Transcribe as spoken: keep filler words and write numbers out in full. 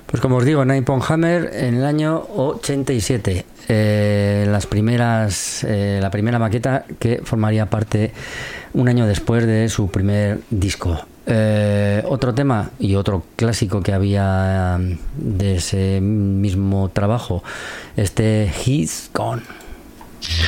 Pues como os digo, Nippon Hammer en el año ochenta y siete. Eh, las primeras, eh, la primera maqueta que formaría parte un año después de su primer disco. Eh, otro tema y otro clásico que había de ese mismo trabajo, este He's Gone.